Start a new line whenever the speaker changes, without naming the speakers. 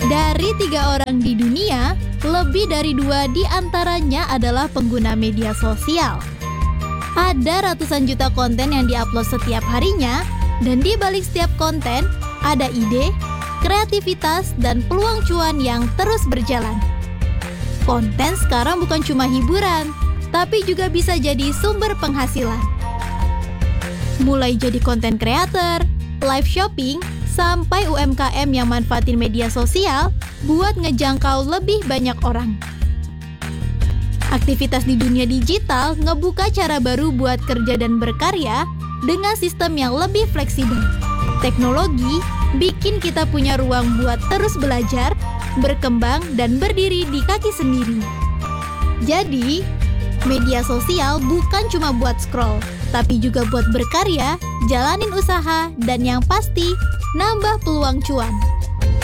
Dari 3 orang di dunia, lebih dari 2 di antaranya adalah pengguna media sosial. Ada ratusan juta konten yang diupload setiap harinya, dan di balik setiap konten ada ide, kreativitas, dan peluang cuan yang terus berjalan. Konten sekarang bukan cuma hiburan, tapi juga bisa jadi sumber penghasilan. Mulai jadi konten creator, live shopping, sampai UMKM yang manfaatin media sosial buat ngejangkau lebih banyak orang. Aktivitas di dunia digital ngebuka cara baru buat kerja dan berkarya dengan sistem yang lebih fleksibel. Teknologi bikin kita punya ruang buat terus belajar, berkembang, dan berdiri di kaki sendiri. Jadi, media sosial bukan cuma buat scroll, tapi juga buat berkarya, jalanin usaha, dan yang pasti, nambah peluang cuan.